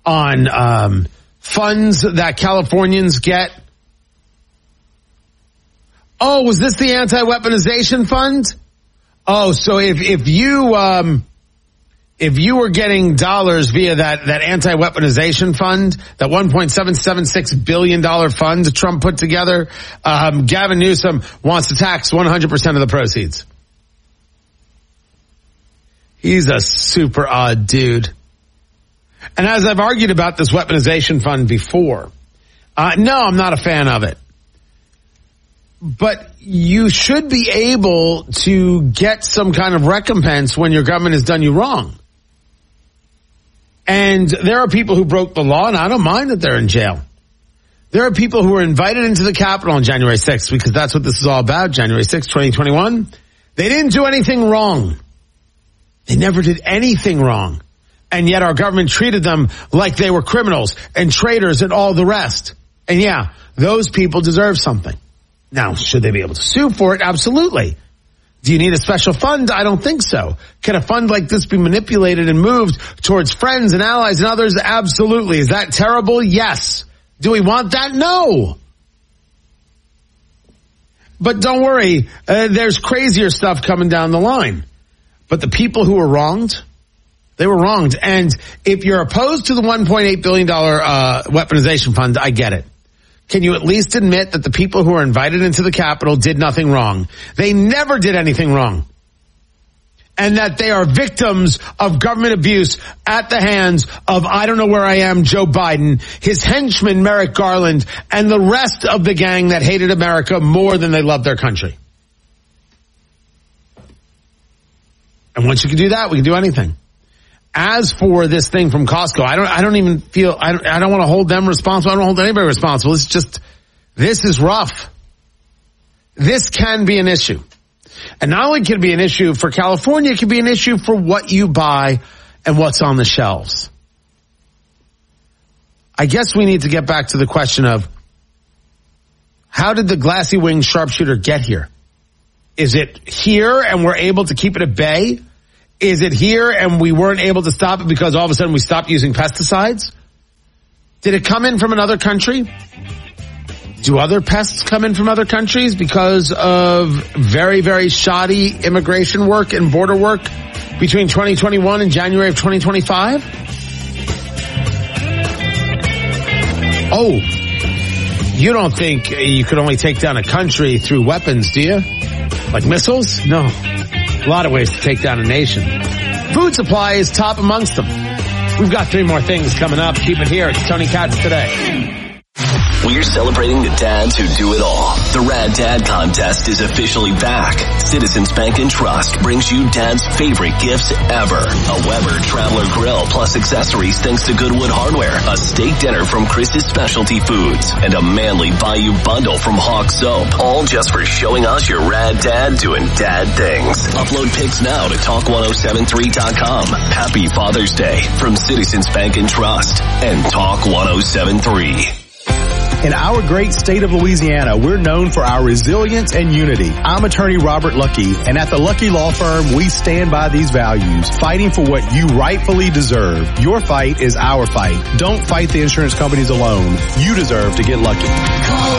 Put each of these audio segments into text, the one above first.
on funds that Californians get. Oh, was this the anti-weaponization fund? Oh, so if you were getting dollars via that anti-weaponization fund, that $1.776 billion fund Trump put together, Gavin Newsom wants to tax 100% of the proceeds. He's a super odd dude. And as I've argued about this weaponization fund before, no, I'm not a fan of it. But you should be able to get some kind of recompense when your government has done you wrong. And there are people who broke the law, and I don't mind that they're in jail. There are people who were invited into the Capitol on January 6th, because that's what this is all about, January 6th, 2021. They didn't do anything wrong. They never did anything wrong. And yet our government treated them like they were criminals and traitors and all the rest. And yeah, those people deserve something. Now, should they be able to sue for it? Absolutely. Do you need a special fund? I don't think so. Can a fund like this be manipulated and moved towards friends and allies and others? Absolutely. Is that terrible? Yes. Do we want that? No. But don't worry, there's crazier stuff coming down the line. But the people who were wronged, they were wronged. And if you're opposed to the $1.8 billion weaponization fund, I get it. Can you at least admit that the people who were invited into the Capitol did nothing wrong? They never did anything wrong. And that they are victims of government abuse at the hands of, I don't know where I am, Joe Biden, his henchman Merrick Garland, and the rest of the gang that hated America more than they loved their country. And once you can do that, we can do anything. As for this thing from Costco, I don't even feel, I don't want to hold them responsible. I don't hold anybody responsible. It's just, this is rough. This can be an issue. And not only can it be an issue for California, it can be an issue for what you buy and what's on the shelves. I guess we need to get back to the question of, how did the glassy winged sharpshooter get here? Is it here and we're able to keep it at bay? Is it here and we weren't able to stop it because all of a sudden we stopped using pesticides? Did it come in from another country? Do other pests come in from other countries because of very, very shoddy immigration work and border work between 2021 and January of 2025? Oh, you don't think you could only take down a country through weapons, do you? Like missiles? No. A lot of ways to take down a nation. Food supply is top amongst them. We've got 3 more things coming up. Keep it here. It's Tony Katz Today. We're celebrating the dads who do it all. The Rad Dad Contest is officially back. Citizens Bank and Trust brings you Dad's favorite gifts ever. A Weber Traveler Grill plus accessories thanks to Goodwood Hardware. A steak dinner from Chris's Specialty Foods. And a manly Bayou bundle from Hawk Soap. All just for showing us your rad dad doing dad things. Upload pics now to Talk1073.com. Happy Father's Day from Citizens Bank and Trust and Talk 1073. In our great state of Louisiana, we're known for our resilience and unity. I'm attorney Robert Lucky, and at the Lucky Law Firm, we stand by these values, fighting for what you rightfully deserve. Your fight is our fight. Don't fight the insurance companies alone. You deserve to get lucky. Call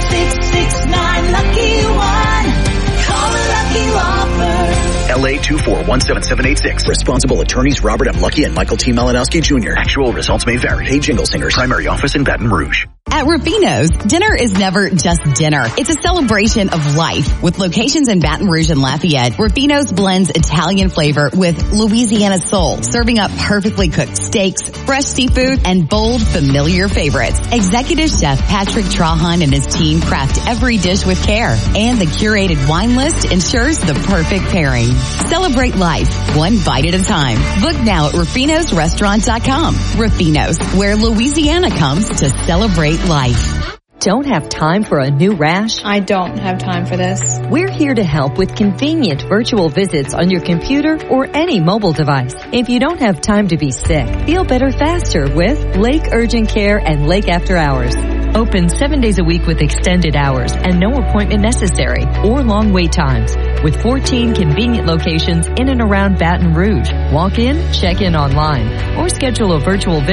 866-9-LUCKY-1. Call the Lucky Law Firm. LA 2417786. Responsible attorneys Robert M. Lucky and Michael T. Malinowski Jr. Actual results may vary. Hey, Jingle Singers. Primary office in Baton Rouge. At Rufino's, dinner is never just dinner. It's a celebration of life. With locations in Baton Rouge and Lafayette, Rufino's blends Italian flavor with Louisiana soul, serving up perfectly cooked steaks, fresh seafood, and bold, familiar favorites. Executive Chef Patrick Trahan and his team craft every dish with care, and the curated wine list ensures the perfect pairing. Celebrate life, one bite at a time. Book now at Rufino'sRestaurant.com. Rufino's, where Louisiana comes to celebrate life. Don't have time for a new rash? I don't have time for this. We're here to help with convenient virtual visits on your computer or any mobile device. If you don't have time to be sick, feel better faster with Lake Urgent Care and Lake After Hours. Open 7 days a week with extended hours and no appointment necessary or long wait times. With 14 convenient locations in and around Baton Rouge. Walk in, check in online, or schedule a virtual visit